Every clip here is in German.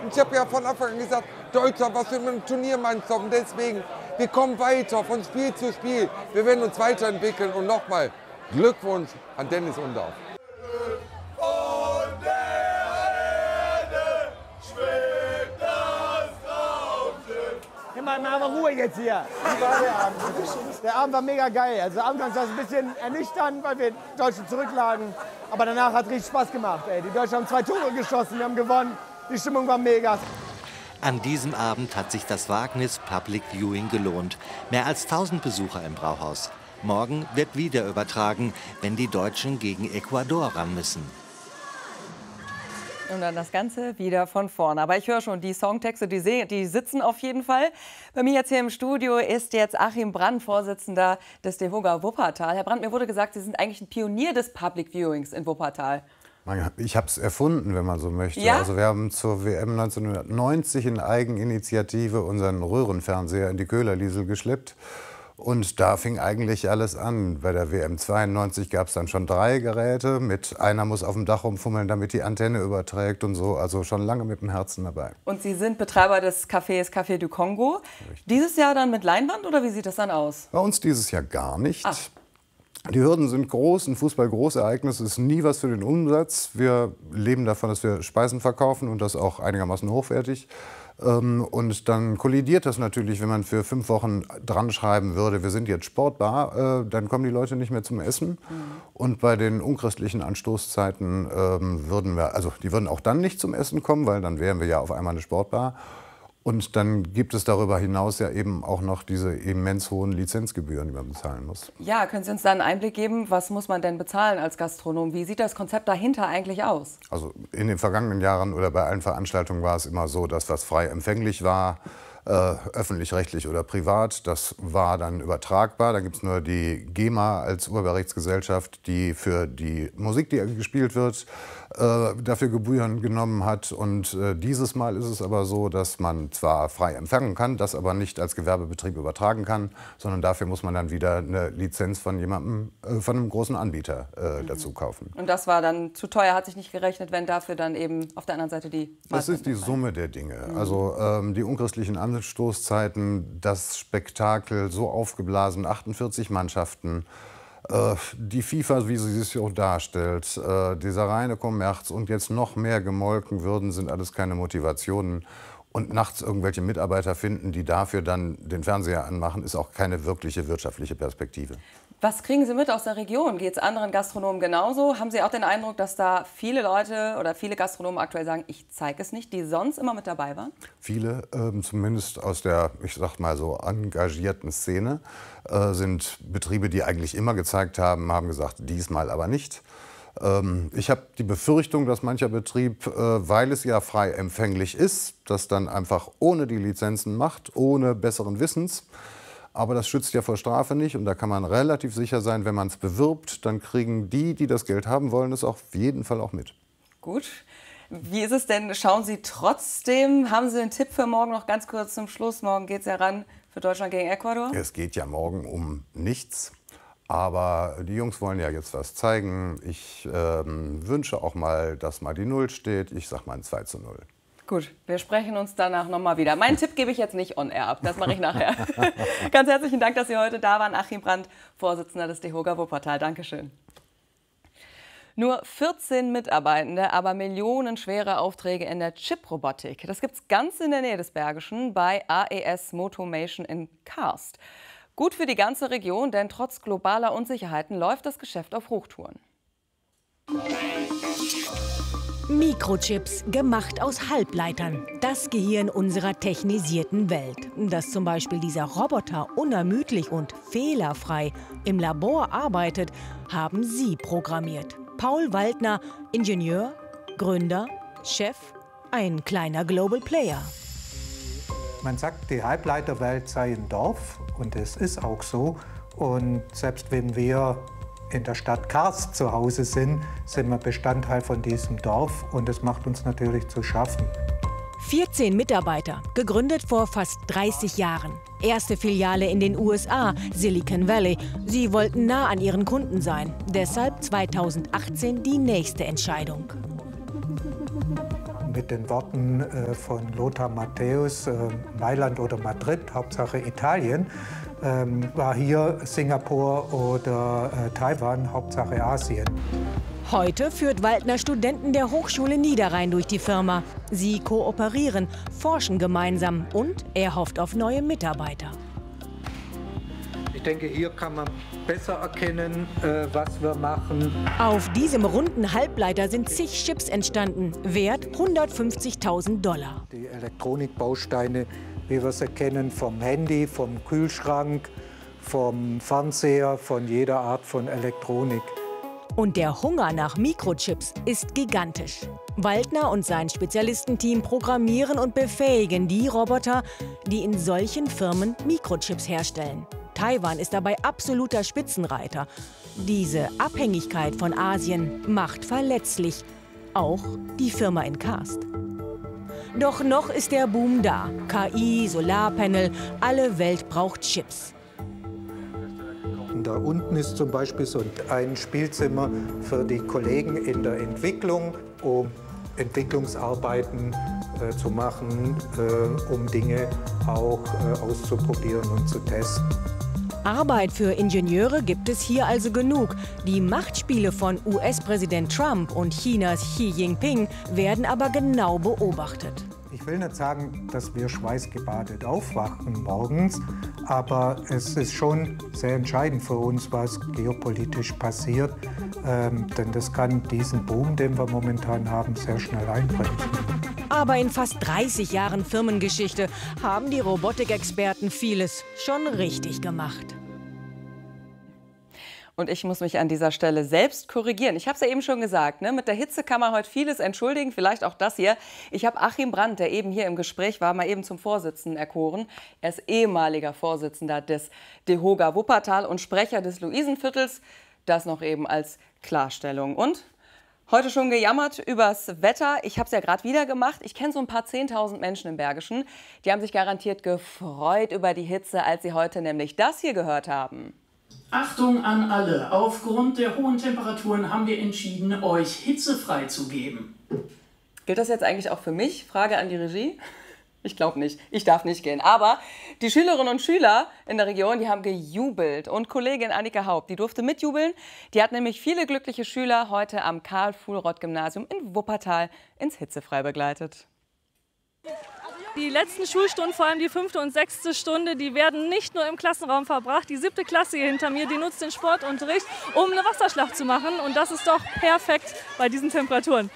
Ich habe ja von Anfang an gesagt, Deutschland, was für ein Turniermannschaft. Und deswegen, wir kommen weiter von Spiel zu Spiel. Wir werden uns weiterentwickeln. Und nochmal, Glückwunsch an Dennis Undaff. Immer mal Ruhe jetzt hier. Wie war der Abend? Der Abend war mega geil. Also anfangs war es ein bisschen ernüchternd, weil wir Deutschen zurücklagen. Aber danach hat es richtig Spaß gemacht. Ey. Die Deutschen haben 2 Tore geschossen, wir haben gewonnen. Die Stimmung war mega. An diesem Abend hat sich das Wagnis Public Viewing gelohnt. Mehr als 1000 Besucher im Brauhaus. Morgen wird wieder übertragen, wenn die Deutschen gegen Ecuador ran müssen. Und dann das Ganze wieder von vorne. Aber ich höre schon, die Songtexte, die sitzen auf jeden Fall. Bei mir jetzt hier im Studio ist jetzt Achim Brandt, Vorsitzender des DEHOGA Wuppertal. Herr Brandt, mir wurde gesagt, Sie sind eigentlich ein Pionier des Public Viewings in Wuppertal. Ich habe es erfunden, wenn man so möchte. Ja? Also wir haben zur WM 1990 in Eigeninitiative unseren Röhrenfernseher in die Köhlerliesel geschleppt. Und da fing eigentlich alles an. Bei der WM 92 gab es dann schon 3 Geräte. Einer muss auf dem Dach rumfummeln, damit die Antenne überträgt und so. Also schon lange mit dem Herzen dabei. Und Sie sind Betreiber des Cafés Café du Congo. Richtig. Dieses Jahr dann mit Leinwand oder wie sieht das dann aus? Bei uns dieses Jahr gar nicht. Ach. Die Hürden sind groß, ein Fußball-Großereignis ist nie was für den Umsatz. Wir leben davon, dass wir Speisen verkaufen und das auch einigermaßen hochwertig. Und dann kollidiert das natürlich, wenn man für 5 Wochen dran schreiben würde, wir sind jetzt Sportbar, dann kommen die Leute nicht mehr zum Essen. Und bei den unchristlichen Anstoßzeiten die würden auch dann nicht zum Essen kommen, weil dann wären wir ja auf einmal eine Sportbar. Und dann gibt es darüber hinaus ja eben auch noch diese immens hohen Lizenzgebühren, die man bezahlen muss. Ja, können Sie uns da einen Einblick geben, was muss man denn bezahlen als Gastronom? Wie sieht das Konzept dahinter eigentlich aus? Also in den vergangenen Jahren oder bei allen Veranstaltungen war es immer so, dass was frei empfänglich war, öffentlich-rechtlich oder privat, das war dann übertragbar. Da gibt es nur die GEMA als Urheberrechtsgesellschaft, die für die Musik, die gespielt wird, dafür Gebühren genommen hat. Und dieses Mal ist es aber so, dass man zwar frei empfangen kann, das aber nicht als Gewerbebetrieb übertragen kann, sondern dafür muss man dann wieder eine Lizenz von jemandem, von einem großen Anbieter dazu kaufen. Und das war dann zu teuer, hat sich nicht gerechnet, wenn dafür dann eben auf der anderen Seite die... Das ist die Summe der Dinge. Also die unchristlichen Anstoßzeiten, das Spektakel so aufgeblasen, 48 Mannschaften, die FIFA, wie sie sich auch darstellt, dieser reine Kommerz und jetzt noch mehr gemolken würden, sind alles keine Motivationen. Und nachts irgendwelche Mitarbeiter finden, die dafür dann den Fernseher anmachen, ist auch keine wirkliche wirtschaftliche Perspektive. Was kriegen Sie mit aus der Region? Geht es anderen Gastronomen genauso? Haben Sie auch den Eindruck, dass da viele Leute oder viele Gastronomen aktuell sagen, ich zeige es nicht, die sonst immer mit dabei waren? Viele, zumindest aus der, ich sag mal so, engagierten Szene, sind Betriebe, die eigentlich immer gezeigt haben, haben gesagt, diesmal aber nicht. Ich habe die Befürchtung, dass mancher Betrieb, weil es ja frei empfänglich ist, das dann einfach ohne die Lizenzen macht, ohne besseren Wissens. Aber das schützt ja vor Strafe nicht und da kann man relativ sicher sein, wenn man es bewirbt, dann kriegen die, die das Geld haben wollen, es auf jeden Fall auch mit. Gut. Wie ist es denn? Schauen Sie trotzdem, haben Sie einen Tipp für morgen noch ganz kurz zum Schluss? Morgen geht es ja ran für Deutschland gegen Ecuador. Es geht ja morgen um nichts. Aber die Jungs wollen ja jetzt was zeigen. Ich wünsche auch mal, dass mal die 0 steht. Ich sag mal ein 2:0. Gut, wir sprechen uns danach noch mal wieder. Meinen Tipp gebe ich jetzt nicht on air ab, das mache ich nachher. Ganz herzlichen Dank, dass Sie heute da waren. Achim Brandt, Vorsitzender des DEHOGA Wuppertal. Dankeschön. Nur 14 Mitarbeitende, aber millionenschwere Aufträge in der Chip-Robotik. Das gibt es ganz in der Nähe des Bergischen bei AES Motomation in Karst. Gut für die ganze Region, denn trotz globaler Unsicherheiten läuft das Geschäft auf Hochtouren. Mikrochips, gemacht aus Halbleitern. Das Gehirn unserer technisierten Welt. Dass zum Beispiel dieser Roboter unermüdlich und fehlerfrei im Labor arbeitet, haben Sie programmiert. Paul Waldner, Ingenieur, Gründer, Chef, ein kleiner Global Player. Man sagt, die Halbleiterwelt sei ein Dorf und es ist auch so. Und selbst wenn wir in der Stadt Karst zu Hause sind wir Bestandteil von diesem Dorf und das macht uns natürlich zu schaffen. 14 Mitarbeiter, gegründet vor fast 30 Jahren. Erste Filiale in den USA, Silicon Valley. Sie wollten nah an ihren Kunden sein. Deshalb 2018 die nächste Entscheidung. Mit mit den Worten von Lothar Matthäus, Mailand oder Madrid, Hauptsache Italien, war hier Singapur oder Taiwan, Hauptsache Asien. Heute führt Waldner Studenten der Hochschule Niederrhein durch die Firma. Sie kooperieren, forschen gemeinsam und er hofft auf neue Mitarbeiter. Ich denke, hier kann man besser erkennen, was wir machen. Auf diesem runden Halbleiter sind zig Chips entstanden, wert 150.000 $. Die Elektronikbausteine, wie wir sie kennen, vom Handy, vom Kühlschrank, vom Fernseher, von jeder Art von Elektronik. Und der Hunger nach Mikrochips ist gigantisch. Waldner und sein Spezialistenteam programmieren und befähigen die Roboter, die in solchen Firmen Mikrochips herstellen. Taiwan ist dabei absoluter Spitzenreiter. Diese Abhängigkeit von Asien macht verletzlich auch die Firma in Karst. Doch noch ist der Boom da. KI, Solarpanel, alle Welt braucht Chips. Da unten ist zum Beispiel so ein Spielzimmer für die Kollegen in der Entwicklung, um Entwicklungsarbeiten zu machen, um Dinge auch auszuprobieren und zu testen. Arbeit für Ingenieure gibt es hier also genug. Die Machtspiele von US-Präsident Trump und Chinas Xi Jinping werden aber genau beobachtet. Ich will nicht sagen, dass wir schweißgebadet aufwachen morgens, aber es ist schon sehr entscheidend für uns, was geopolitisch passiert. Denn das kann diesen Boom, den wir momentan haben, sehr schnell einbremsen. Aber in fast 30 Jahren Firmengeschichte haben die Robotikexperten vieles schon richtig gemacht. Und ich muss mich an dieser Stelle selbst korrigieren. Ich habe es ja eben schon gesagt, ne? Mit der Hitze kann man heute vieles entschuldigen, vielleicht auch das hier. Ich habe Achim Brandt, der eben hier im Gespräch war, mal eben zum Vorsitzenden erkoren. Er ist ehemaliger Vorsitzender des DEHOGA Wuppertal und Sprecher des Luisenviertels. Das noch eben als Klarstellung. Und heute schon gejammert übers Wetter. Ich habe es ja gerade wieder gemacht. Ich kenne so ein paar 10.000 Menschen im Bergischen. Die haben sich garantiert gefreut über die Hitze, als sie heute nämlich das hier gehört haben. Achtung an alle! Aufgrund der hohen Temperaturen haben wir entschieden, euch hitzefrei zu geben. Gilt das jetzt eigentlich auch für mich? Frage an die Regie. Ich glaube nicht. Ich darf nicht gehen. Aber die Schülerinnen und Schüler in der Region, die haben gejubelt. Und Kollegin Annika Haupt, die durfte mitjubeln. Die hat nämlich viele glückliche Schüler heute am Karl-Fuhlrott-Gymnasium in Wuppertal ins Hitzefrei begleitet. Die letzten Schulstunden, vor allem die 5. und 6. Stunde, die werden nicht nur im Klassenraum verbracht. Die 7. Klasse hier hinter mir, die nutzt den Sportunterricht, um eine Wasserschlacht zu machen. Und das ist doch perfekt bei diesen Temperaturen.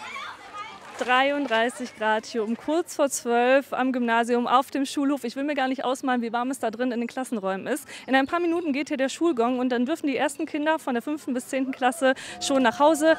33 Grad hier um kurz vor 12 am Gymnasium auf dem Schulhof. Ich will mir gar nicht ausmalen, wie warm es da drin in den Klassenräumen ist. In ein paar Minuten geht hier der Schulgong und dann dürfen die ersten Kinder von der 5. bis 10. Klasse schon nach Hause.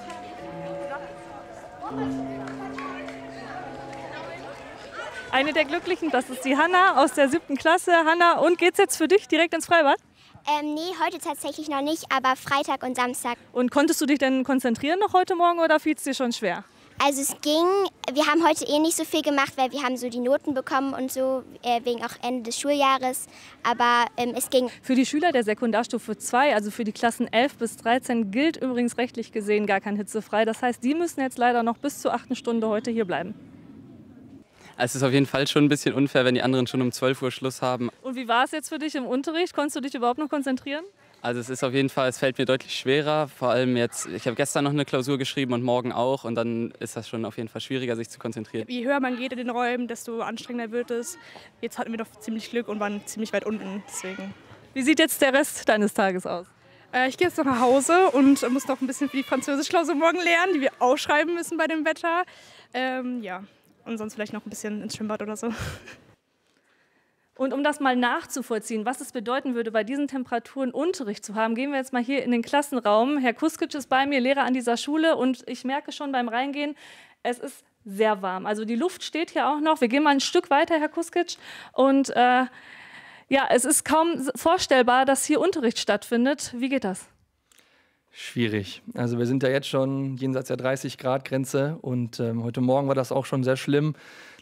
Eine der Glücklichen, das ist die Hanna aus der 7. Klasse. Hanna, und geht's jetzt für dich direkt ins Freibad? Nee, heute tatsächlich noch nicht, aber Freitag und Samstag. Und konntest du dich denn konzentrieren noch heute Morgen oder fiel es dir schon schwer? Also es ging, wir haben heute eh nicht so viel gemacht, weil wir haben so die Noten bekommen und so, wegen auch Ende des Schuljahres, aber es ging. Für die Schüler der Sekundarstufe 2, also für die Klassen 11 bis 13, gilt übrigens rechtlich gesehen gar kein hitzefrei. Das heißt, die müssen jetzt leider noch bis zur 8. Stunde heute hier bleiben. Es ist auf jeden Fall schon ein bisschen unfair, wenn die anderen schon um 12 Uhr Schluss haben. Und wie war es jetzt für dich im Unterricht? Konntest du dich überhaupt noch konzentrieren? Also es ist auf jeden Fall, es fällt mir deutlich schwerer. Vor allem jetzt, ich habe gestern noch eine Klausur geschrieben und morgen auch. Und dann ist das schon auf jeden Fall schwieriger, sich zu konzentrieren. Je höher man geht in den Räumen, desto anstrengender wird es. Jetzt hatten wir doch ziemlich Glück und waren ziemlich weit unten. Deswegen. Wie sieht jetzt der Rest deines Tages aus? Ich gehe jetzt noch nach Hause und muss noch ein bisschen für die Französischklausur morgen lernen, die wir ausschreiben müssen bei dem Wetter. Ja. Und sonst vielleicht noch ein bisschen ins Schwimmbad oder so. Und um das mal nachzuvollziehen, was es bedeuten würde, bei diesen Temperaturen Unterricht zu haben, gehen wir jetzt mal hier in den Klassenraum. Herr Kuskic ist bei mir, Lehrer an dieser Schule, und ich merke schon beim Reingehen, es ist sehr warm. Also die Luft steht hier auch noch. Wir gehen mal ein Stück weiter, Herr Kuskic. Und ja, es ist kaum vorstellbar, dass hier Unterricht stattfindet. Wie geht das? Schwierig. Also wir sind ja jetzt schon jenseits der 30-Grad-Grenze und heute Morgen war das auch schon sehr schlimm.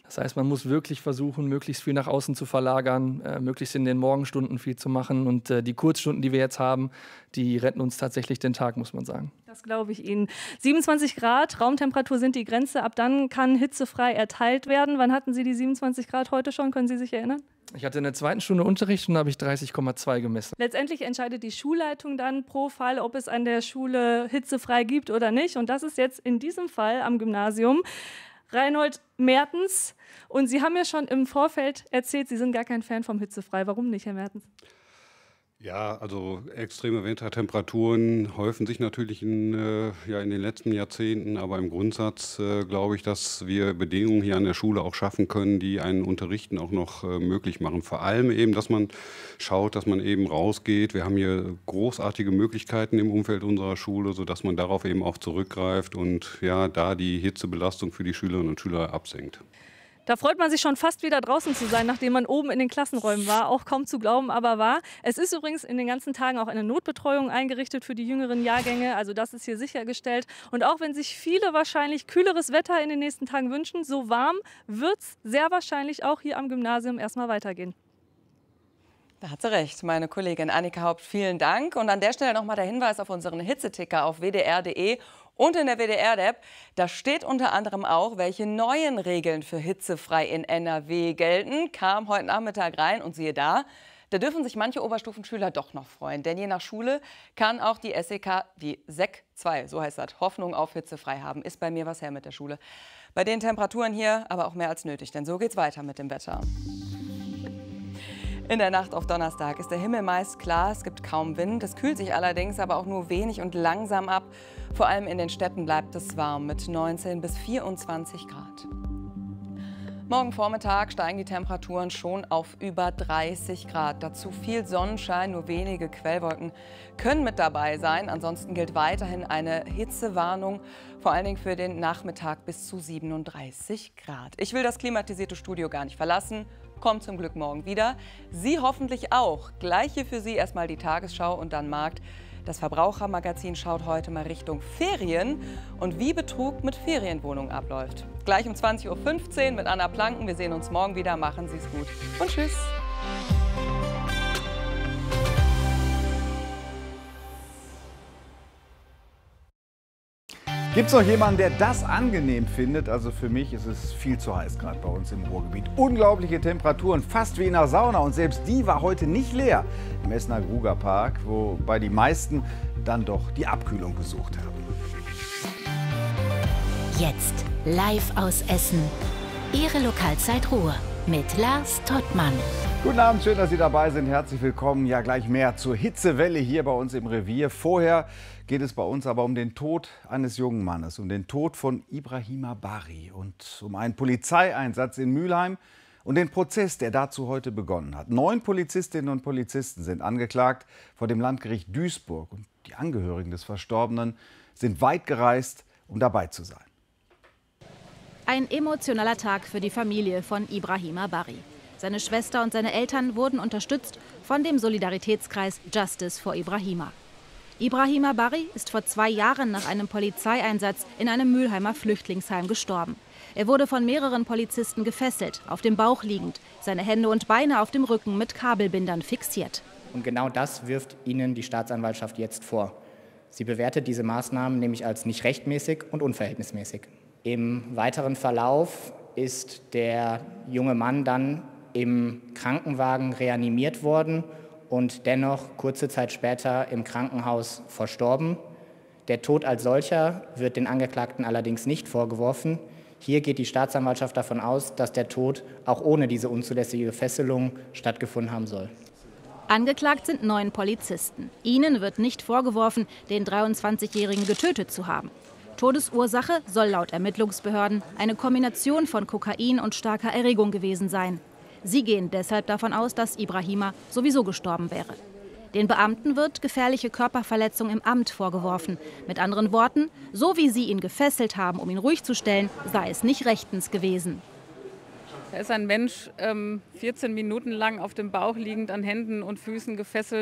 Das heißt, man muss wirklich versuchen, möglichst viel nach außen zu verlagern, möglichst in den Morgenstunden viel zu machen. Und die Kurzstunden, die wir jetzt haben, die retten uns tatsächlich den Tag, muss man sagen. Das glaube ich Ihnen. 27 Grad, Raumtemperatur sind die Grenze. Ab dann kann hitzefrei erteilt werden. Wann hatten Sie die 27 Grad heute schon? Können Sie sich erinnern? Ich hatte in der 2. Stunde Unterricht und da habe ich 30,2 gemessen. Letztendlich entscheidet die Schulleitung dann pro Fall, ob es an der Schule hitzefrei gibt oder nicht. Und das ist jetzt in diesem Fall am Gymnasium Reinhold Mertens. Und Sie haben ja schon im Vorfeld erzählt, Sie sind gar kein Fan vom hitzefrei. Warum nicht, Herr Mertens? Ja, also extreme Wintertemperaturen häufen sich natürlich in den letzten Jahrzehnten, aber im Grundsatz glaube ich, dass wir Bedingungen hier an der Schule auch schaffen können, die einen Unterrichten auch noch möglich machen. Vor allem eben, dass man schaut, dass man eben rausgeht. Wir haben hier großartige Möglichkeiten im Umfeld unserer Schule, sodass man darauf eben auch zurückgreift und ja, da die Hitzebelastung für die Schülerinnen und Schüler absenkt. Da freut man sich schon fast wieder draußen zu sein, nachdem man oben in den Klassenräumen war. Auch kaum zu glauben, aber wahr. Es ist übrigens in den ganzen Tagen auch eine Notbetreuung eingerichtet für die jüngeren Jahrgänge. Also das ist hier sichergestellt. Und auch wenn sich viele wahrscheinlich kühleres Wetter in den nächsten Tagen wünschen, so warm wird es sehr wahrscheinlich auch hier am Gymnasium erstmal weitergehen. Da hat sie recht, meine Kollegin Annika Haupt. Vielen Dank. Und an der Stelle nochmal der Hinweis auf unseren Hitzeticker auf wdr.de und in der WDR-App. Da steht unter anderem auch, welche neuen Regeln für hitzefrei in NRW gelten. Kam heute Nachmittag rein und siehe da, da dürfen sich manche Oberstufenschüler doch noch freuen. Denn je nach Schule kann auch die SEK, die SEK 2, so heißt das, Hoffnung auf hitzefrei haben. Ist bei mir was her mit der Schule. Bei den Temperaturen hier aber auch mehr als nötig, denn so geht's weiter mit dem Wetter. In der Nacht auf Donnerstag ist der Himmel meist klar, es gibt kaum Wind. Es kühlt sich allerdings aber auch nur wenig und langsam ab. Vor allem in den Städten bleibt es warm mit 19 bis 24 Grad. Morgen Vormittag steigen die Temperaturen schon auf über 30 Grad. Dazu viel Sonnenschein, nur wenige Quellwolken können mit dabei sein. Ansonsten gilt weiterhin eine Hitzewarnung, vor allen Dingen für den Nachmittag bis zu 37 Grad. Ich will das klimatisierte Studio gar nicht verlassen. Kommt zum Glück morgen wieder. Sie hoffentlich auch. Gleich hier für Sie erstmal die Tagesschau und dann Markt. Das Verbrauchermagazin schaut heute mal Richtung Ferien und wie Betrug mit Ferienwohnungen abläuft. Gleich um 20:15 Uhr mit Anna Planken. Wir sehen uns morgen wieder. Machen Sie es gut und tschüss. Gibt es noch jemanden, der das angenehm findet? Also für mich ist es viel zu heiß, gerade bei uns im Ruhrgebiet. Unglaubliche Temperaturen, fast wie in einer Sauna. Und selbst die war heute nicht leer im Essener Grugerpark, wobei die meisten dann doch die Abkühlung gesucht haben. Jetzt live aus Essen. Ihre Lokalzeit Ruhr mit Lars Tottmann. Guten Abend, schön, dass Sie dabei sind. Herzlich willkommen. Ja, gleich mehr zur Hitzewelle hier bei uns im Revier. Vorher geht es bei uns aber um den Tod eines jungen Mannes, um den Tod von Ibrahima Bari und um einen Polizeieinsatz in Mülheim und den Prozess, der dazu heute begonnen hat. 9 Polizistinnen und Polizisten sind angeklagt vor dem Landgericht Duisburg. Und die Angehörigen des Verstorbenen sind weit gereist, um dabei zu sein. Ein emotionaler Tag für die Familie von Ibrahima Bari. Seine Schwester und seine Eltern wurden unterstützt von dem Solidaritätskreis Justice for Ibrahima. Ibrahima Bari ist vor 2 Jahren nach einem Polizeieinsatz in einem Mülheimer Flüchtlingsheim gestorben. Er wurde von mehreren Polizisten gefesselt, auf dem Bauch liegend, seine Hände und Beine auf dem Rücken mit Kabelbindern fixiert. Und genau das wirft Ihnen die Staatsanwaltschaft jetzt vor. Sie bewertet diese Maßnahmen nämlich als nicht rechtmäßig und unverhältnismäßig. Im weiteren Verlauf ist der junge Mann dann im Krankenwagen reanimiert worden und dennoch kurze Zeit später im Krankenhaus verstorben. Der Tod als solcher wird den Angeklagten allerdings nicht vorgeworfen. Hier geht die Staatsanwaltschaft davon aus, dass der Tod auch ohne diese unzulässige Fesselung stattgefunden haben soll. Angeklagt sind 9 Polizisten. Ihnen wird nicht vorgeworfen, den 23-Jährigen getötet zu haben. Todesursache soll laut Ermittlungsbehörden eine Kombination von Kokain und starker Erregung gewesen sein. Sie gehen deshalb davon aus, dass Ibrahima sowieso gestorben wäre. Den Beamten wird gefährliche Körperverletzung im Amt vorgeworfen. Mit anderen Worten, so wie sie ihn gefesselt haben, um ihn ruhig zu stellen, sei es nicht rechtens gewesen. Da ist ein Mensch 14 Minuten lang auf dem Bauch liegend, an Händen und Füßen gefesselt,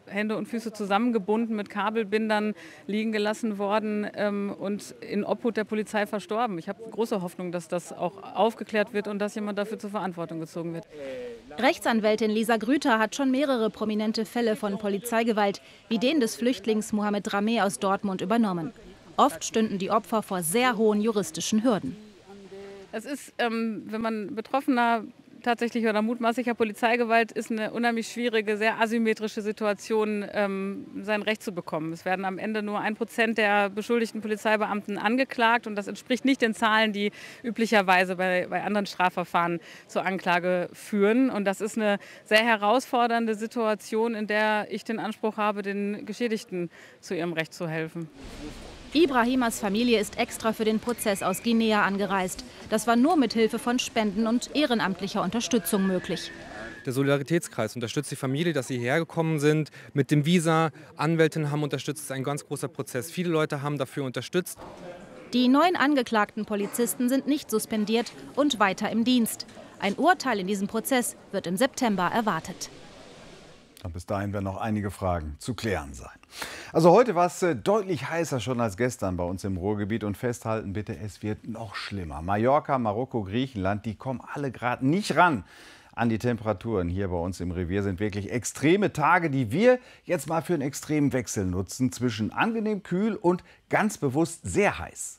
Hände und Füße zusammengebunden, mit Kabelbindern liegen gelassen worden und in Obhut der Polizei verstorben. Ich habe große Hoffnung, dass das auch aufgeklärt wird und dass jemand dafür zur Verantwortung gezogen wird. Rechtsanwältin Lisa Grüter hat schon mehrere prominente Fälle von Polizeigewalt, wie den des Flüchtlings Mohamed Rameh aus Dortmund, übernommen. Oft stünden die Opfer vor sehr hohen juristischen Hürden. Es ist, wenn man Betroffener tatsächlich oder mutmaßlicher Polizeigewalt ist, eine unheimlich schwierige, sehr asymmetrische Situation, sein Recht zu bekommen. Es werden am Ende nur 1% der beschuldigten Polizeibeamten angeklagt und das entspricht nicht den Zahlen, die üblicherweise bei anderen Strafverfahren zur Anklage führen. Und das ist eine sehr herausfordernde Situation, in der ich den Anspruch habe, den Geschädigten zu ihrem Recht zu helfen. Ibrahimas Familie ist extra für den Prozess aus Guinea angereist. Das war nur mit Hilfe von Spenden und ehrenamtlicher Unterstützung möglich. Der Solidaritätskreis unterstützt die Familie, dass sie hergekommen sind mit dem Visa. Anwältinnen haben unterstützt, das ist ein ganz großer Prozess. Viele Leute haben dafür unterstützt. Die 9 angeklagten Polizisten sind nicht suspendiert und weiter im Dienst. Ein Urteil in diesem Prozess wird im September erwartet. Und bis dahin werden noch einige Fragen zu klären sein. Also heute war es deutlich heißer schon als gestern bei uns im Ruhrgebiet. Und festhalten bitte, es wird noch schlimmer. Mallorca, Marokko, Griechenland, die kommen alle gerade nicht ran an die Temperaturen. Hier bei uns im Revier sind wirklich extreme Tage, die wir jetzt mal für einen extremen Wechsel nutzen. Zwischen angenehm kühl und ganz bewusst sehr heiß.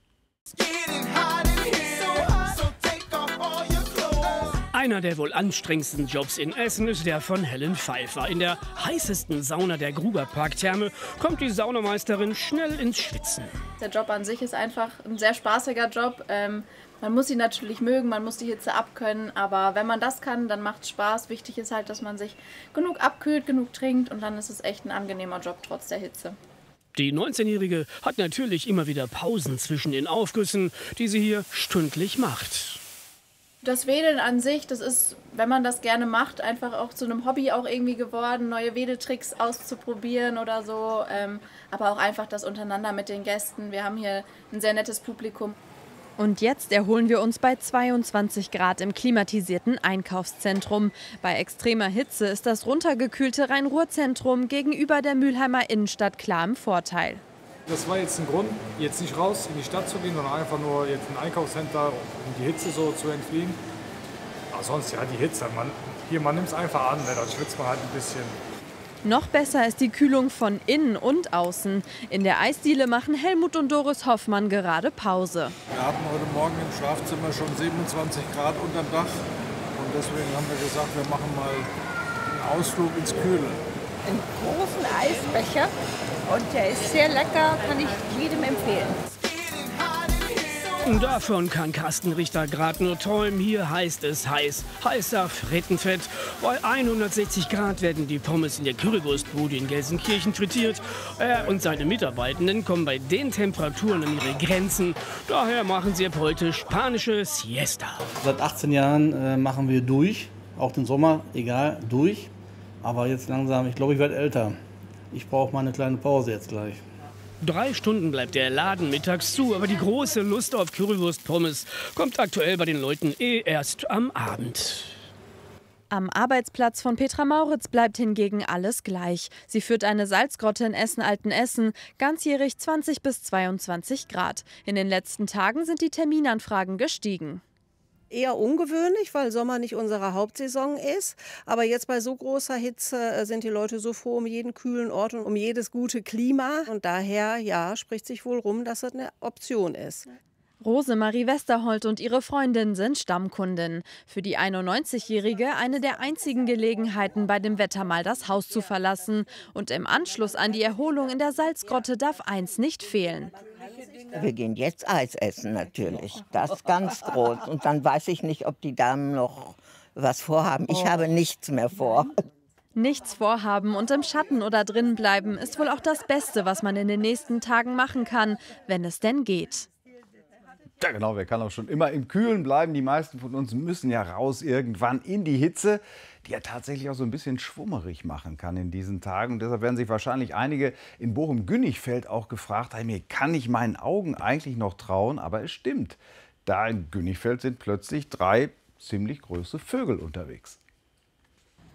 Einer der wohl anstrengendsten Jobs in Essen ist der von Helen Pfeiffer. In der heißesten Sauna der Gruberparktherme kommt die Saunameisterin schnell ins Schwitzen. Der Job an sich ist einfach ein sehr spaßiger Job. Man muss ihn natürlich mögen, man muss die Hitze abkönnen, aber wenn man das kann, dann macht es Spaß. Wichtig ist halt, dass man sich genug abkühlt, genug trinkt und dann ist es echt ein angenehmer Job trotz der Hitze. Die 19-Jährige hat natürlich immer wieder Pausen zwischen den Aufgüssen, die sie hier stündlich macht. Das Wedeln an sich, das ist, wenn man das gerne macht, einfach auch zu einem Hobby auch irgendwie geworden, neue Wedeltricks auszuprobieren oder so, aber auch einfach das untereinander mit den Gästen. Wir haben hier ein sehr nettes Publikum. Und jetzt erholen wir uns bei 22 Grad im klimatisierten Einkaufszentrum. Bei extremer Hitze ist das runtergekühlte Rhein-Ruhr-Zentrum gegenüber der Mülheimer Innenstadt klar im Vorteil. Das war jetzt ein Grund, jetzt nicht raus in die Stadt zu gehen, sondern einfach nur jetzt ein Einkaufscenter, um die Hitze so zu entfliehen. Aber sonst, ja, die Hitze, man nimmt es einfach an, ne? Dann schwitzt man halt ein bisschen. Noch besser ist die Kühlung von innen und außen. In der Eisdiele machen Helmut und Doris Hoffmann gerade Pause. Wir hatten heute Morgen im Schlafzimmer schon 27 Grad unterm Dach. Und deswegen haben wir gesagt, wir machen mal einen Ausflug ins Kühle. Einen großen Eisbecher und der ist sehr lecker, kann ich jedem empfehlen. Davon kann Carsten Richter gerade nur träumen. Hier heißt es heiß. Heißer Frittenfett. Bei 160 Grad werden die Pommes in der Currywurstbude in Gelsenkirchen frittiert. Er und seine Mitarbeitenden kommen bei den Temperaturen an ihre Grenzen. Daher machen sie ab heute spanische Siesta. Seit 18 Jahren machen wir durch, auch den Sommer, egal, durch. Aber jetzt langsam, ich glaube, ich werde älter. Ich brauche mal eine kleine Pause jetzt gleich. 3 Stunden bleibt der Laden mittags zu, aber die große Lust auf Currywurst-Pommes kommt aktuell bei den Leuten erst am Abend. Am Arbeitsplatz von Petra Mauritz bleibt hingegen alles gleich. Sie führt eine Salzgrotte in Essen-Altenessen, ganzjährig 20 bis 22 Grad. In den letzten Tagen sind die Terminanfragen gestiegen. Eher ungewöhnlich, weil Sommer nicht unsere Hauptsaison ist. Aber jetzt bei so großer Hitze sind die Leute so froh um jeden kühlen Ort und um jedes gute Klima. Und daher, ja, spricht sich wohl rum, dass das eine Option ist. Rosemarie Westerholt und ihre Freundin sind Stammkundin. Für die 91-Jährige eine der einzigen Gelegenheiten, bei dem Wetter mal das Haus zu verlassen. Und im Anschluss an die Erholung in der Salzgrotte darf eins nicht fehlen. Wir gehen jetzt Eis essen natürlich, das ist ganz groß. Und dann weiß ich nicht, ob die Damen noch was vorhaben. Ich habe nichts mehr vor. Nichts vorhaben und im Schatten oder drin bleiben ist wohl auch das Beste, was man in den nächsten Tagen machen kann, wenn es denn geht. Ja genau, wer kann auch schon immer im Kühlen bleiben. Die meisten von uns müssen ja raus irgendwann in die Hitze, die ja tatsächlich auch so ein bisschen schwummerig machen kann in diesen Tagen. Und deshalb werden sich wahrscheinlich einige in Bochum-Günnigfeld auch gefragt, hey, mir kann ich meinen Augen eigentlich noch trauen? Aber es stimmt, da in Günnigfeld sind plötzlich 3 ziemlich große Vögel unterwegs.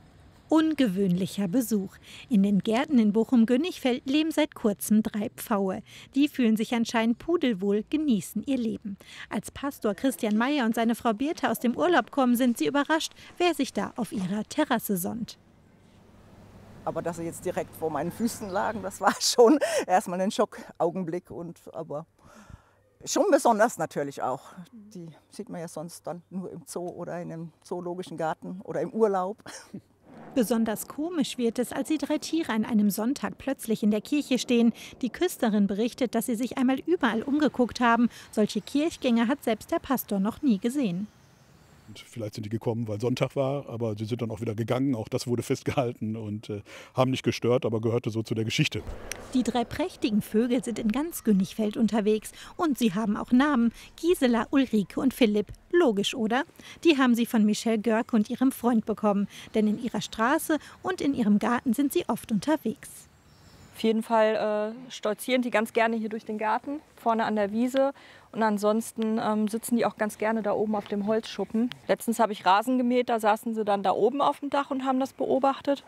Ungewöhnlicher Besuch. In den Gärten in Bochum-Gönnigfeld leben seit kurzem 3 Pfaue. Die fühlen sich anscheinend pudelwohl, genießen ihr Leben. Als Pastor Christian Meyer und seine Frau Birte aus dem Urlaub kommen, sind sie überrascht, wer sich da auf ihrer Terrasse sonnt. Aber dass sie jetzt direkt vor meinen Füßen lagen, das war schon erstmal ein Schockaugenblick. Aber schon besonders natürlich auch. Die sieht man ja sonst dann nur im Zoo oder in einem zoologischen Garten oder im Urlaub. Besonders komisch wird es, als die 3 Tiere an einem Sonntag plötzlich in der Kirche stehen. Die Küsterin berichtet, dass sie sich einmal überall umgeguckt haben. Solche Kirchgänge hat selbst der Pastor noch nie gesehen. Und vielleicht sind die gekommen, weil Sonntag war, aber sie sind dann auch wieder gegangen. Auch das wurde festgehalten und haben nicht gestört, aber gehörte so zu der Geschichte. Die 3 prächtigen Vögel sind in ganz Gönnigfeld unterwegs. Und sie haben auch Namen. Gisela, Ulrike und Philipp. Logisch, oder? Die haben sie von Michelle Görke und ihrem Freund bekommen. Denn in ihrer Straße und in ihrem Garten sind sie oft unterwegs. Auf jeden Fall stolzieren die ganz gerne hier durch den Garten, vorne an der Wiese. Und ansonsten sitzen die auch ganz gerne da oben auf dem Holzschuppen. Letztens habe ich Rasen gemäht, da saßen sie dann da oben auf dem Dach und haben das beobachtet.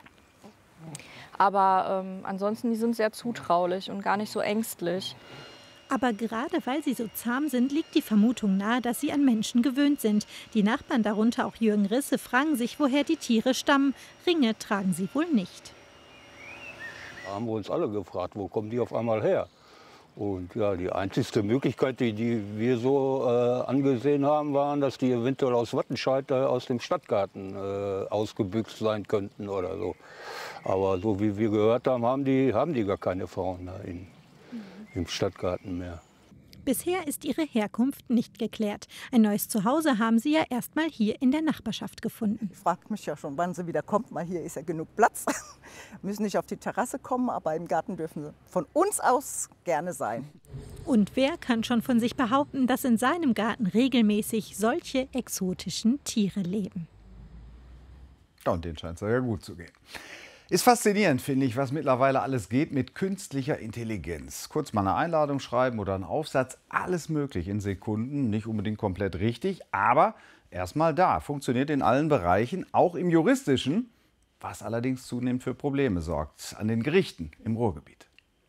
Aber ansonsten, die sind sehr zutraulich und gar nicht so ängstlich. Aber gerade weil sie so zahm sind, liegt die Vermutung nahe, dass sie an Menschen gewöhnt sind. Die Nachbarn, darunter auch Jürgen Risse, fragen sich, woher die Tiere stammen. Ringe tragen sie wohl nicht. Da haben wir uns alle gefragt, wo kommen die auf einmal her? Und ja, die einzigste Möglichkeit, die wir so angesehen haben, waren, dass die eventuell aus Wattenscheid aus dem Stadtgarten ausgebüxt sein könnten oder so. Aber so wie wir gehört haben, haben die gar keine Fauna im Stadtgarten mehr. Bisher ist ihre Herkunft nicht geklärt. Ein neues Zuhause haben sie ja erst mal hier in der Nachbarschaft gefunden. Ich frage mich ja schon, wann sie wieder kommt, weil hier ist ja genug Platz. Müssen nicht auf die Terrasse kommen, aber im Garten dürfen sie von uns aus gerne sein. Und wer kann schon von sich behaupten, dass in seinem Garten regelmäßig solche exotischen Tiere leben? Ja, und denen scheint es ja gut zu gehen. Ist faszinierend, finde ich, was mittlerweile alles geht mit künstlicher Intelligenz. Kurz mal eine Einladung schreiben oder einen Aufsatz, alles möglich in Sekunden, nicht unbedingt komplett richtig, aber erstmal da, funktioniert in allen Bereichen, auch im Juristischen, was allerdings zunehmend für Probleme sorgt, an den Gerichten im Ruhrgebiet.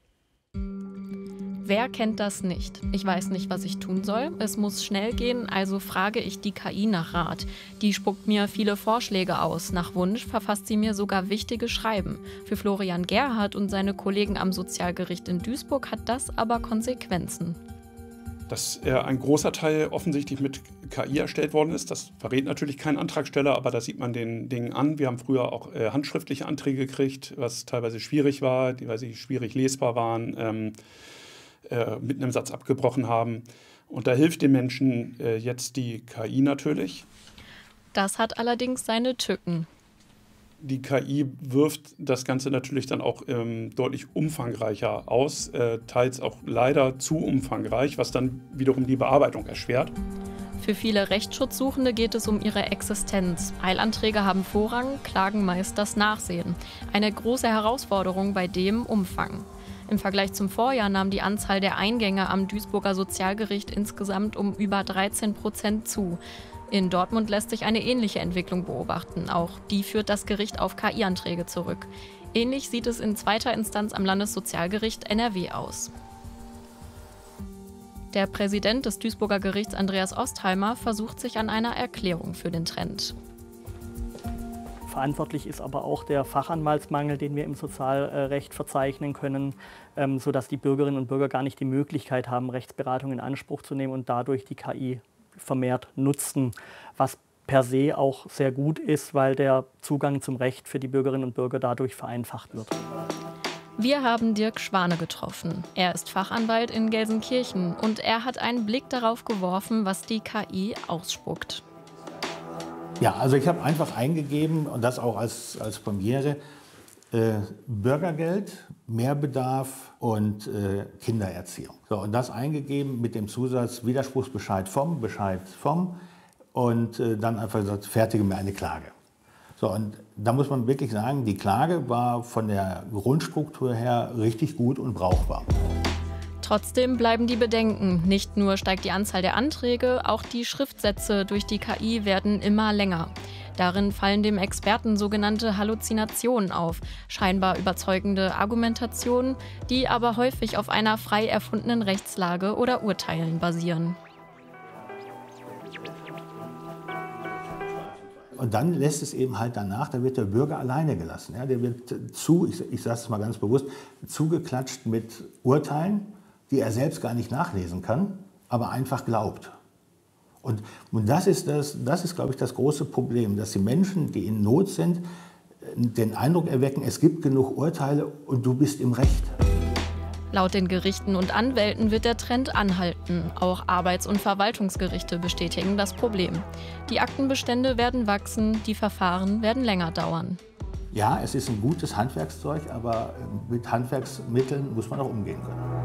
Wer kennt das nicht? Ich weiß nicht, was ich tun soll. Es muss schnell gehen, also frage ich die KI nach Rat. Die spuckt mir viele Vorschläge aus. Nach Wunsch verfasst sie mir sogar wichtige Schreiben. Für Florian Gerhardt und seine Kollegen am Sozialgericht in Duisburg hat das aber Konsequenzen. Dass ein großer Teil offensichtlich mit KI erstellt worden ist, das verrät natürlich kein Antragsteller, aber das sieht man den Dingen an. Wir haben früher auch handschriftliche Anträge gekriegt, was teilweise schwierig war, weil sie schwierig lesbar waren. Mit einem Satz abgebrochen haben. Und da hilft den Menschen jetzt die KI natürlich. Das hat allerdings seine Tücken. Die KI wirft das Ganze natürlich dann auch deutlich umfangreicher aus, teils auch leider zu umfangreich, was dann wiederum die Bearbeitung erschwert. Für viele Rechtsschutzsuchende geht es um ihre Existenz. Eilanträge haben Vorrang, Klagen meist das Nachsehen. Eine große Herausforderung bei dem Umfang. Im Vergleich zum Vorjahr nahm die Anzahl der Eingänge am Duisburger Sozialgericht insgesamt um über 13% zu. In Dortmund lässt sich eine ähnliche Entwicklung beobachten. Auch die führt das Gericht auf KI-Anträge zurück. Ähnlich sieht es in zweiter Instanz am Landessozialgericht NRW aus. Der Präsident des Duisburger Gerichts, Andreas Ostheimer, versucht sich an einer Erklärung für den Trend. Verantwortlich ist aber auch der Fachanwaltsmangel, den wir im Sozialrecht verzeichnen können, sodass die Bürgerinnen und Bürger gar nicht die Möglichkeit haben, Rechtsberatung in Anspruch zu nehmen und dadurch die KI vermehrt nutzen, was per se auch sehr gut ist, weil der Zugang zum Recht für die Bürgerinnen und Bürger dadurch vereinfacht wird. Wir haben Dirk Schwane getroffen. Er ist Fachanwalt in Gelsenkirchen und er hat einen Blick darauf geworfen, was die KI ausspuckt. Ja, also ich habe einfach eingegeben, und das auch als Premiere, Bürgergeld, Mehrbedarf und Kindererziehung. So, und das eingegeben mit dem Zusatz Widerspruchsbescheid vom, und dann einfach gesagt, fertige mir eine Klage. So, und da muss man wirklich sagen, die Klage war von der Grundstruktur her richtig gut und brauchbar. Trotzdem bleiben die Bedenken. Nicht nur steigt die Anzahl der Anträge, auch die Schriftsätze durch die KI werden immer länger. Darin fallen dem Experten sogenannte Halluzinationen auf, scheinbar überzeugende Argumentationen, die aber häufig auf einer frei erfundenen Rechtslage oder Urteilen basieren. Und dann lässt es eben halt danach, da wird der Bürger alleine gelassen. Ja, der wird ich sage es mal ganz bewusst, zugeklatscht mit Urteilen, die er selbst gar nicht nachlesen kann, aber einfach glaubt. Und das ist, glaube ich, das große Problem, dass die Menschen, die in Not sind, den Eindruck erwecken, es gibt genug Urteile und du bist im Recht. Laut den Gerichten und Anwälten wird der Trend anhalten. Auch Arbeits- und Verwaltungsgerichte bestätigen das Problem. Die Aktenbestände werden wachsen, die Verfahren werden länger dauern. Ja, es ist ein gutes Handwerkszeug, aber mit Handwerksmitteln muss man auch umgehen können.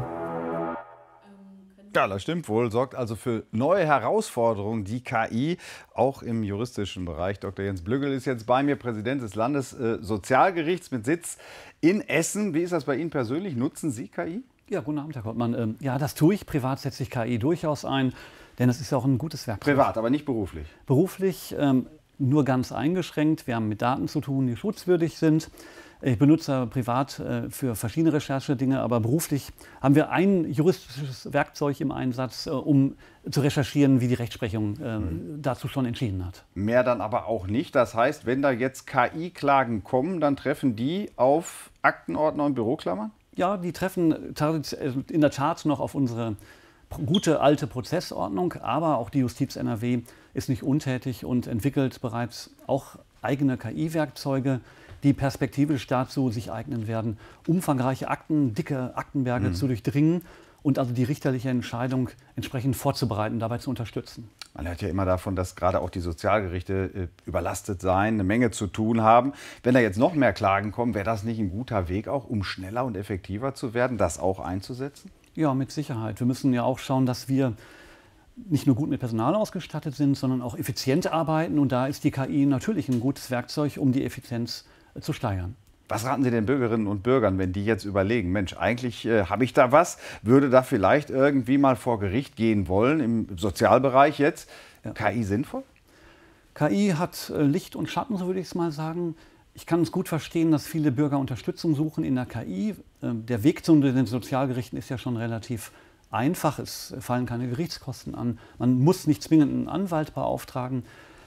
Ja, das stimmt wohl. Sorgt also für neue Herausforderungen, die KI, auch im juristischen Bereich. Dr. Jens Blüggel ist jetzt bei mir, Präsident des Landessozialgerichts mit Sitz in Essen. Wie ist das bei Ihnen persönlich? Nutzen Sie KI? Ja, guten Abend, Herr Kottmann. Ja, das tue ich. Privat setze ich KI durchaus ein, denn es ist ja auch ein gutes Werkzeug. Privat, aber nicht beruflich? Beruflich nur ganz eingeschränkt. Wir haben mit Daten zu tun, die schutzwürdig sind. Ich benutze privat für verschiedene Recherchedinge, aber beruflich haben wir ein juristisches Werkzeug im Einsatz, um zu recherchieren, wie die Rechtsprechung dazu schon entschieden hat. Mehr dann aber auch nicht. Das heißt, wenn da jetzt KI-Klagen kommen, dann treffen die auf Aktenordner und Büroklammern? Ja, die treffen in der Tat noch auf unsere gute alte Prozessordnung, aber auch die Justiz NRW ist nicht untätig und entwickelt bereits auch eigene KI-Werkzeuge, die perspektivisch dazu sich eignen werden, umfangreiche Akten, dicke Aktenberge zu durchdringen und also die richterliche Entscheidung entsprechend vorzubereiten, dabei zu unterstützen. Man hört ja immer davon, dass gerade auch die Sozialgerichte überlastet seien, eine Menge zu tun haben. Wenn da jetzt noch mehr Klagen kommen, wäre das nicht ein guter Weg auch, um schneller und effektiver zu werden, das auch einzusetzen? Ja, mit Sicherheit. Wir müssen ja auch schauen, dass wir nicht nur gut mit Personal ausgestattet sind, sondern auch effizient arbeiten. Und da ist die KI natürlich ein gutes Werkzeug, um die Effizienz zu steigern. Was raten Sie den Bürgerinnen und Bürgern, wenn die jetzt überlegen, Mensch, eigentlich habe ich da was, würde da vielleicht irgendwie mal vor Gericht gehen wollen, im Sozialbereich jetzt? Ja. KI sinnvoll? KI hat Licht und Schatten, so würde ich es mal sagen. Ich kann es gut verstehen, dass viele Bürger Unterstützung suchen in der KI. Der Weg zu den Sozialgerichten ist ja schon relativ einfach. Es fallen keine Gerichtskosten an. Man muss nicht zwingend einen Anwalt beauftragen.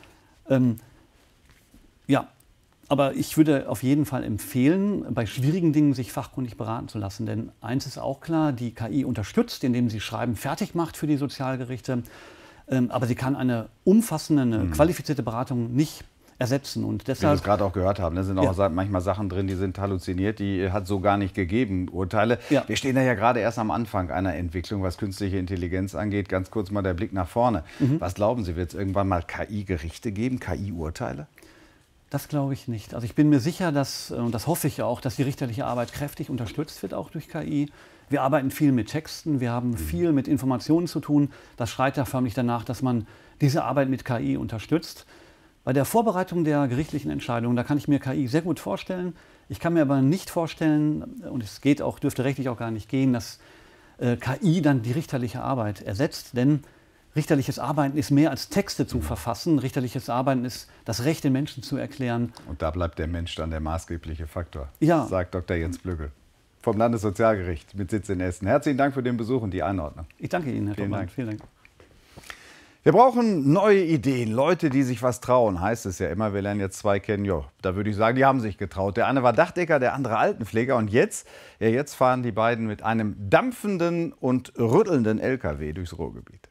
Ja. Aber ich würde auf jeden Fall empfehlen, bei schwierigen Dingen sich fachkundig beraten zu lassen. Denn eins ist auch klar, die KI unterstützt, indem sie Schreiben fertig macht für die Sozialgerichte. Aber sie kann eine umfassende, eine qualifizierte Beratung nicht ersetzen. Und deshalb, wie wir es gerade auch gehört haben, da sind auch manchmal Sachen drin, die sind halluziniert, die hat so gar nicht gegeben, Urteile. Ja. Wir stehen da ja gerade erst am Anfang einer Entwicklung, was künstliche Intelligenz angeht. Ganz kurz mal der Blick nach vorne. Was glauben Sie, wird es irgendwann mal KI-Gerichte geben, KI-Urteile? Das glaube ich nicht. Also ich bin mir sicher, und das hoffe ich auch, dass die richterliche Arbeit kräftig unterstützt wird, auch durch KI. Wir arbeiten viel mit Texten, wir haben viel mit Informationen zu tun. Das schreit ja förmlich danach, dass man diese Arbeit mit KI unterstützt. Bei der Vorbereitung der gerichtlichen Entscheidung, da kann ich mir KI sehr gut vorstellen. Ich kann mir aber nicht vorstellen, und es geht auch, dürfte rechtlich auch gar nicht gehen, dass KI dann die richterliche Arbeit ersetzt, denn richterliches Arbeiten ist mehr als Texte zu verfassen. Richterliches Arbeiten ist das Recht, den Menschen zu erklären. Und da bleibt der Mensch dann der maßgebliche Faktor, ja, sagt Dr. Jens Blüggel vom Landessozialgericht mit Sitz in Essen. Herzlichen Dank für den Besuch und die Einordnung. Ich danke Ihnen, Herr Thomann. Vielen Dank. Wir brauchen neue Ideen, Leute, die sich was trauen, heißt es ja immer. Wir lernen jetzt zwei kennen, ja, da würde ich sagen, die haben sich getraut. Der eine war Dachdecker, der andere Altenpfleger. Und jetzt fahren die beiden mit einem dampfenden und rüttelnden LKW durchs Ruhrgebiet.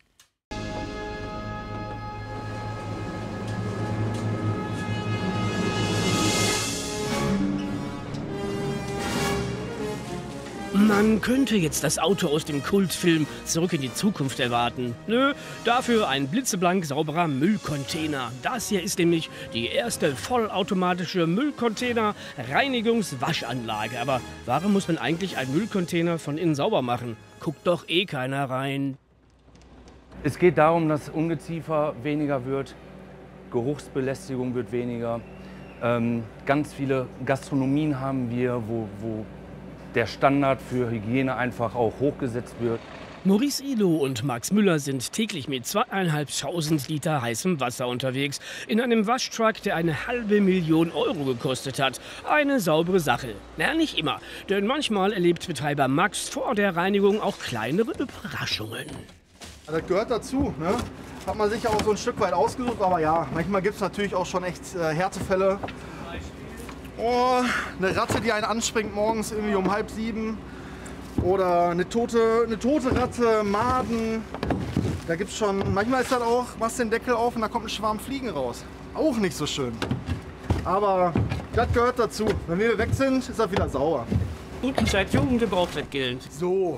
Man könnte jetzt das Auto aus dem Kultfilm Zurück in die Zukunft erwarten. Nö, dafür ein blitzeblank sauberer Müllcontainer. Das hier ist nämlich die erste vollautomatische Müllcontainer-Reinigungs-Waschanlage. Aber warum muss man eigentlich einen Müllcontainer von innen sauber machen? Guckt doch eh keiner rein. Es geht darum, dass Ungeziefer weniger wird, Geruchsbelästigung wird weniger. Ganz viele Gastronomien haben wir, wo der Standard für Hygiene einfach auch hochgesetzt wird. Maurice Ilo und Max Müller sind täglich mit 2.500 Liter heißem Wasser unterwegs. In einem Waschtruck, der eine $500.000 gekostet hat. Eine saubere Sache. Na, nicht immer. Denn manchmal erlebt Betreiber Max vor der Reinigung auch kleinere Überraschungen. Das gehört dazu, ne? Hat man sich ja auch so ein Stück weit ausgesucht. Aber ja, manchmal gibt es natürlich auch schon echt Härtefälle. Oh, eine Ratte, die einen anspringt morgens irgendwie um 6:30. Oder eine tote Ratte, Maden. Da gibt's schon, manchmal ist das auch, machst den Deckel auf und da kommt ein Schwarm Fliegen raus. Auch nicht so schön. Aber das gehört dazu. Wenn wir weg sind, ist das wieder sauer. Guten Zeit, Jugend braucht das Geld. So.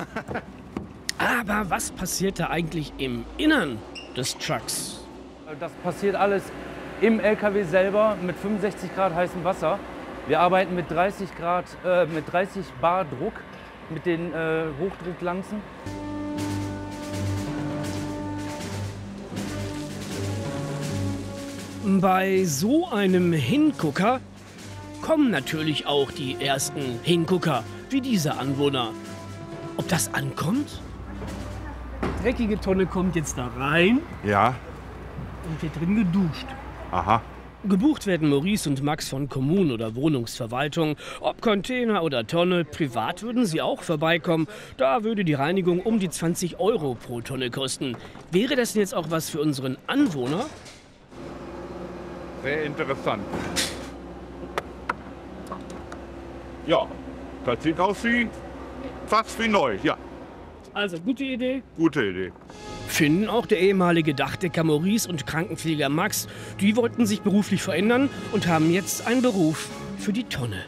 Aber was passiert da eigentlich im Innern des Trucks? Das passiert alles im LKW selber mit 65 Grad heißem Wasser. Wir arbeiten mit 30 Bar Druck mit den Hochdrucklanzen. Bei so einem Hingucker kommen natürlich auch die ersten Hingucker, wie dieser Anwohner. Ob das ankommt? Die dreckige Tonne kommt jetzt da rein. Ja. Und wird drin geduscht. Aha. Gebucht werden Maurice und Max von Kommunen oder Wohnungsverwaltung. Ob Container oder Tonne, privat würden sie auch vorbeikommen. Da würde die Reinigung um die 20 € pro Tonne kosten. Wäre das denn jetzt auch was für unseren Anwohner? Sehr interessant. Ja, das sieht aus wie fast wie neu, ja. Also, gute Idee? Gute Idee. Finden auch der ehemalige Dachdecker Maurice und Krankenpfleger Max. Die wollten sich beruflich verändern und haben jetzt einen Beruf für die Tonne.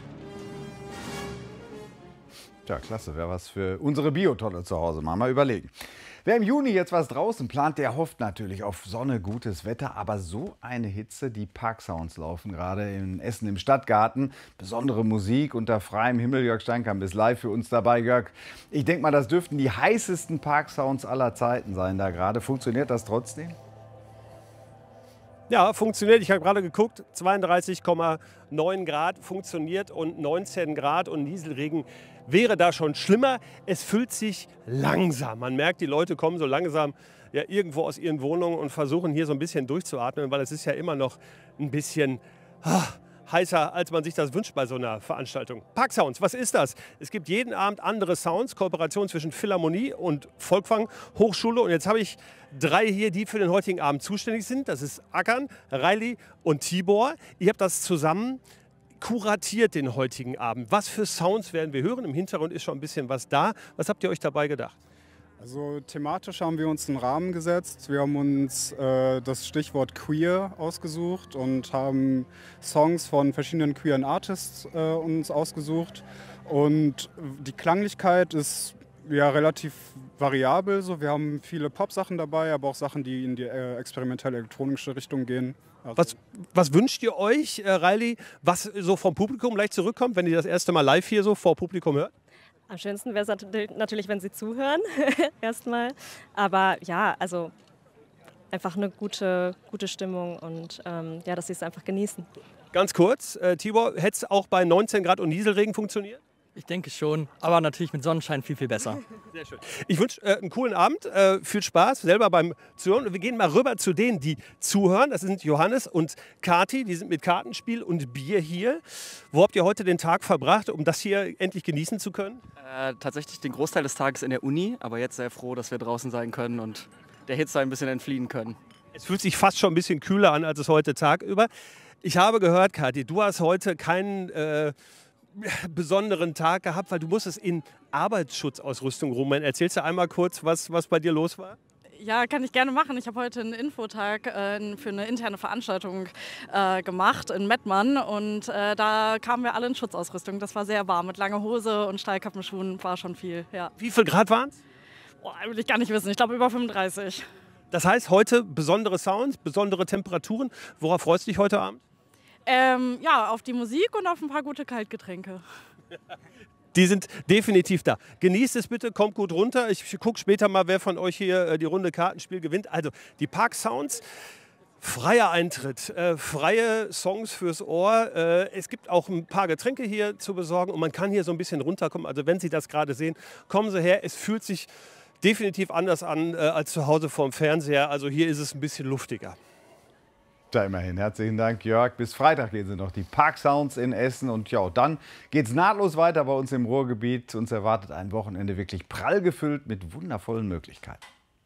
Tja, klasse, wäre was für unsere Biotonne zu Hause. Mal überlegen. Wer im Juni jetzt was draußen plant, der hofft natürlich auf Sonne, gutes Wetter. Aber so eine Hitze, die Parksounds laufen gerade in Essen im Stadtgarten. Besondere Musik unter freiem Himmel. Jörg Steinkamp ist live für uns dabei. Jörg, ich denke mal, das dürften die heißesten Parksounds aller Zeiten sein da gerade. Funktioniert das trotzdem? Ja, funktioniert. Ich habe gerade geguckt, 32,9 Grad funktioniert und 19 Grad und Nieselregen wäre da schon schlimmer. Es fühlt sich langsam. Man merkt, die Leute kommen so langsam ja, irgendwo aus ihren Wohnungen und versuchen hier so ein bisschen durchzuatmen, weil es ist ja immer noch ein bisschen heißer, als man sich das wünscht bei so einer Veranstaltung. Parksounds, was ist das? Es gibt jeden Abend andere Sounds, Kooperation zwischen Philharmonie und Volkwang Hochschule. Und jetzt habe ich 3 hier, die für den heutigen Abend zuständig sind. Das ist Akan, Riley und Tibor. Ihr habt das zusammen kuratiert den heutigen Abend. Was für Sounds werden wir hören? Im Hintergrund ist schon ein bisschen was da. Was habt ihr euch dabei gedacht? Also thematisch haben wir uns einen Rahmen gesetzt. Wir haben uns das Stichwort Queer ausgesucht und haben Songs von verschiedenen queeren Artists uns ausgesucht. Und die Klanglichkeit ist ja relativ variabel. So, wir haben viele Pop-Sachen dabei, aber auch Sachen, die in die experimentelle elektronische Richtung gehen. Also Was wünscht ihr euch, Riley, was so vom Publikum gleich zurückkommt, wenn ihr das erste Mal live hier so vor Publikum hört? Am schönsten wäre es natürlich, wenn sie zuhören, erstmal. Aber ja, also einfach eine gute Stimmung und ja, dass sie es einfach genießen. Ganz kurz, Tibor, hätte es auch bei 19 Grad und Nieselregen funktioniert? Ich denke schon, aber natürlich mit Sonnenschein viel, viel besser. Sehr schön. Ich wünsche einen coolen Abend, viel Spaß selber beim Zuhören. Und wir gehen mal rüber zu denen, die zuhören. Das sind Johannes und Kati, die sind mit Kartenspiel und Bier hier. Wo habt ihr heute den Tag verbracht, um das hier endlich genießen zu können? Tatsächlich den Großteil des Tages in der Uni, aber jetzt sehr froh, dass wir draußen sein können und der Hitze ein bisschen entfliehen können. Es fühlt sich fast schon ein bisschen kühler an, als es heute tagüber. Ich habe gehört, Kati, du hast heute keinen besonderen Tag gehabt, weil du musstest in Arbeitsschutzausrüstung rumrennen. Erzählst du einmal kurz, was bei dir los war? Ja, kann ich gerne machen. Ich habe heute einen Infotag für eine interne Veranstaltung gemacht in Mettmann und da kamen wir alle in Schutzausrüstung. Das war sehr warm mit langer Hose und Stahlkappenschuhen, war schon viel. Ja. Wie viel Grad waren es? Will ich gar nicht wissen. Ich glaube über 35. Das heißt heute besondere Sounds, besondere Temperaturen. Worauf freust du dich heute Abend? Ja, auf die Musik und auf ein paar gute Kaltgetränke. Die sind definitiv da. Genießt es bitte, kommt gut runter. Ich gucke später mal, wer von euch hier die Runde Kartenspiel gewinnt. Also die Parksounds, freier Eintritt, freie Songs fürs Ohr. Es gibt auch ein paar Getränke hier zu besorgen und man kann hier so ein bisschen runterkommen. Also wenn Sie das gerade sehen, kommen Sie her. Es fühlt sich definitiv anders an als zu Hause vorm Fernseher. Also hier ist es ein bisschen luftiger. Da immerhin. Herzlichen Dank, Jörg. Bis Freitag gehen sie noch die Parksounds in Essen. Und ja, dann geht es nahtlos weiter bei uns im Ruhrgebiet. Uns erwartet ein Wochenende wirklich prall gefüllt mit wundervollen Möglichkeiten.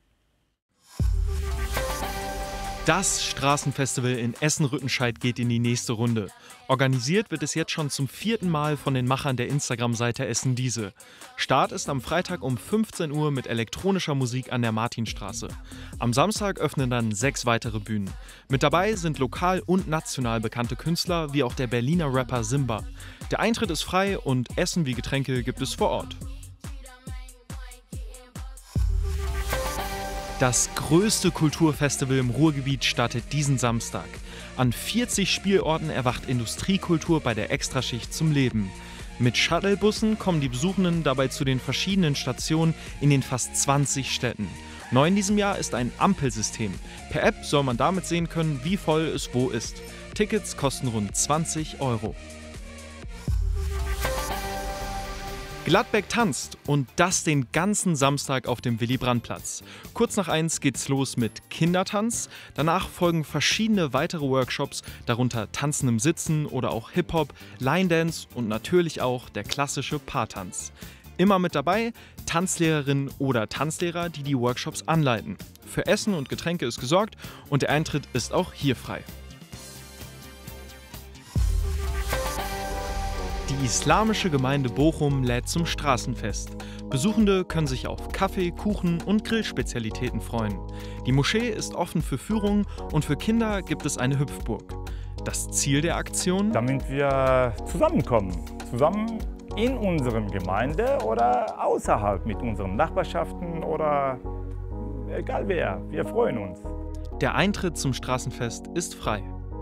Das Straßenfestival in Essen-Rüttenscheid geht in die nächste Runde. Organisiert wird es jetzt schon zum 4. Mal von den Machern der Instagram-Seite Essen Diese. Start ist am Freitag um 15 Uhr mit elektronischer Musik an der Martinstraße. Am Samstag öffnen dann 6 weitere Bühnen. Mit dabei sind lokal und national bekannte Künstler, wie auch der Berliner Rapper Simba. Der Eintritt ist frei und Essen wie Getränke gibt es vor Ort. Das größte Kulturfestival im Ruhrgebiet startet diesen Samstag. An 40 Spielorten erwacht Industriekultur bei der Extraschicht zum Leben. Mit Shuttlebussen kommen die Besuchenden dabei zu den verschiedenen Stationen in den fast 20 Städten. Neu in diesem Jahr ist ein Ampelsystem. Per App soll man damit sehen können, wie voll es wo ist. Tickets kosten rund 20 €. Gladbeck tanzt und das den ganzen Samstag auf dem Willy-Brandt-Platz. Kurz nach 1 geht's los mit Kindertanz. Danach folgen verschiedene weitere Workshops, darunter Tanzen im Sitzen oder auch Hip-Hop, Line-Dance und natürlich auch der klassische Paartanz. Immer mit dabei Tanzlehrerinnen oder Tanzlehrer, die die Workshops anleiten. Für Essen und Getränke ist gesorgt und der Eintritt ist auch hier frei. Die islamische Gemeinde Bochum lädt zum Straßenfest. Besuchende können sich auf Kaffee, Kuchen und Grillspezialitäten freuen. Die Moschee ist offen für Führungen und für Kinder gibt es eine Hüpfburg. Das Ziel der Aktion? Damit wir zusammenkommen. Zusammen in unserer Gemeinde oder außerhalb mit unseren Nachbarschaften oder egal wer. Wir freuen uns. Der Eintritt zum Straßenfest ist frei.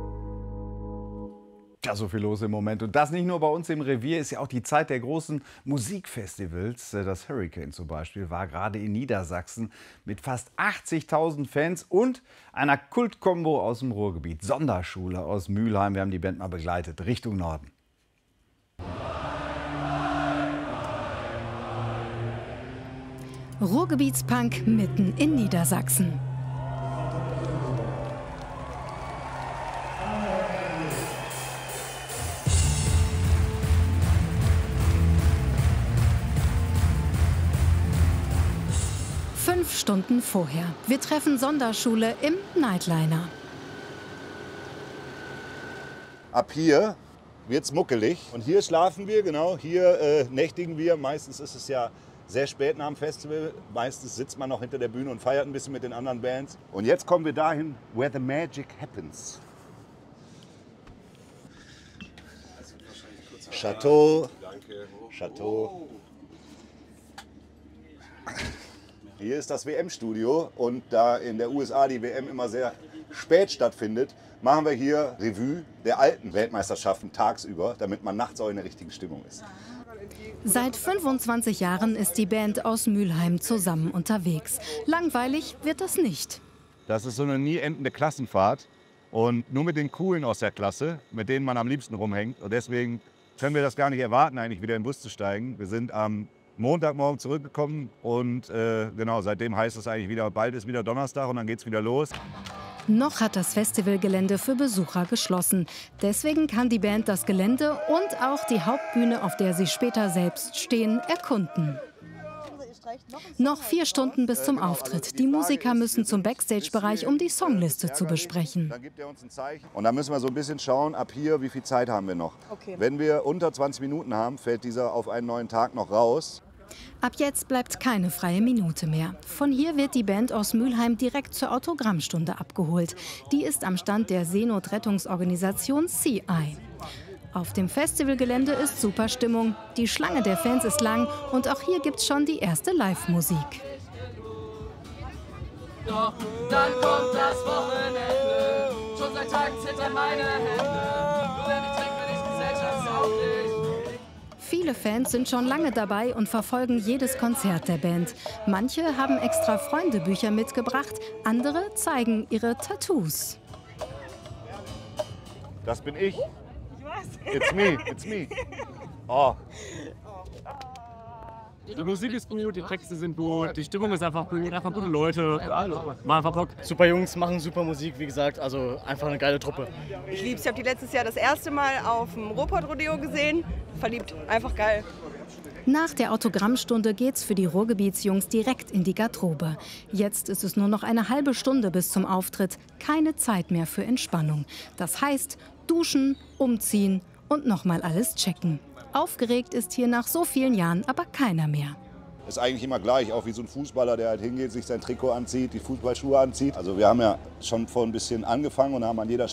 Ja, so viel los im Moment. Und das nicht nur bei uns im Revier, ist ja auch die Zeit der großen Musikfestivals. Das Hurricane zum Beispiel war gerade in Niedersachsen mit fast 80.000 Fans und einer Kultkombo aus dem Ruhrgebiet. Sonderschule aus Mülheim. Wir haben die Band mal begleitet, Richtung Norden. Ruhrgebietspunk mitten in Niedersachsen. Stunden vorher. Wir treffen Sonderschule im Nightliner. Ab hier wird's muckelig und hier schlafen wir, genau, hier nächtigen wir. Meistens ist es ja sehr spät nach dem Festival. Meistens sitzt man noch hinter der Bühne und feiert ein bisschen mit den anderen Bands. Und jetzt kommen wir dahin, where the magic happens. Chateau. Chateau. Hier ist das WM-Studio und da in der USA die WM immer sehr spät stattfindet, machen wir hier Revue der alten Weltmeisterschaften tagsüber, damit man nachts auch in der richtigen Stimmung ist. Seit 25 Jahren ist die Band aus Mülheim zusammen unterwegs. Langweilig wird das nicht. Das ist so eine nie endende Klassenfahrt und nur mit den Coolen aus der Klasse, mit denen man am liebsten rumhängt. Und deswegen können wir das gar nicht erwarten, eigentlich wieder in den Bus zu steigen. Wir sind am Montagmorgen zurückgekommen und genau, seitdem heißt es eigentlich wieder, bald ist wieder Donnerstag und dann geht's wieder los. Noch hat das Festivalgelände für Besucher geschlossen. Deswegen kann die Band das Gelände und auch die Hauptbühne, auf der sie später selbst stehen, erkunden. Noch 4 Stunden bis zum Auftritt. Die Musiker müssen zum Backstage-Bereich, um die Songliste zu besprechen. Dann gibt er uns ein Zeichen. Und dann müssen wir so ein bisschen schauen, ab hier, wie viel Zeit haben wir noch. Okay. Wenn wir unter 20 Minuten haben, fällt dieser auf einen neuen Tag noch raus. Ab jetzt bleibt keine freie Minute mehr. Von hier wird die Band aus Mülheim direkt zur Autogrammstunde abgeholt. Die ist am Stand der Seenotrettungsorganisation CI. Auf dem Festivalgelände ist super Stimmung. Die Schlange der Fans ist lang und auch hier gibt's schon die erste Live-Musik. Doch dann kommt das Wochenende. Schon seit Tagen zittern meine Hände. Nur wenn ich trinke, bin ich gesellschaftstauglich. Viele Fans sind schon lange dabei und verfolgen jedes Konzert der Band. Manche haben extra Freundebücher mitgebracht, andere zeigen ihre Tattoos. Das bin ich. It's me, it's me. Oh. Die Musik ist gut, die Texte sind gut, die Stimmung ist einfach gut, einfach gute Leute. Mal einfach Bock. Super Jungs, machen super Musik, wie gesagt, also einfach eine geile Truppe. Ich lieb's, ich habe die letztes Jahr das erste Mal auf dem Ruhrpott-Rodeo gesehen. Verliebt, einfach geil. Nach der Autogrammstunde geht's für die Ruhrgebietsjungs direkt in die Garderobe. Jetzt ist es nur noch eine halbe Stunde bis zum Auftritt. Keine Zeit mehr für Entspannung. Das heißt, duschen, umziehen und nochmal alles checken. Aufgeregt ist hier nach so vielen Jahren aber keiner mehr. Ist eigentlich immer gleich, auch wie so ein Fußballer, der halt hingeht, sich sein Trikot anzieht, die Fußballschuhe anzieht. Also wir haben ja schon vor ein bisschen angefangen und haben an jeder